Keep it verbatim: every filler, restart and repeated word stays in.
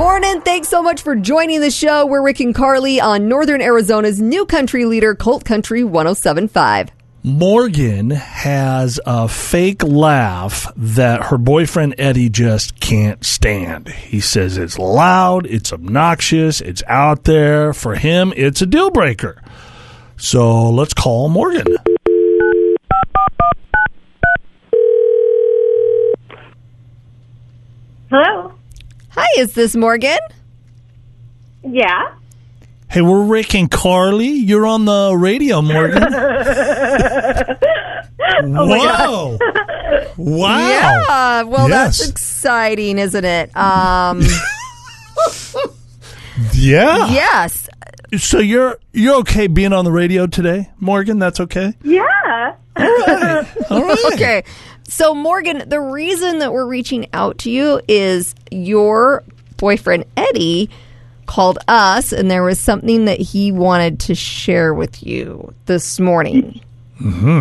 morning. Thanks so much for joining the show. We're Rick and Carly on Northern Arizona's new country leader, Colt Country one oh seven point five. Morgan has a fake laugh that her boyfriend Eddie just can't stand. He says it's loud, it's obnoxious, it's out there. For him, it's a deal breaker. So let's call Morgan. Hello? Hi, is this Morgan? Yeah? Hey, we're Rick and Carly. You're on the radio, Morgan. Oh Whoa. Wow. Yeah, well, Yes. that's exciting, isn't it? Um, Yeah. yes. So you're you're okay being on the radio today, Morgan? That's okay? Yeah. All right. Okay. So, Morgan, the reason that we're reaching out to you is your boyfriend, Eddie, called us, and there was something that he wanted to share with you this morning. Mm-hmm.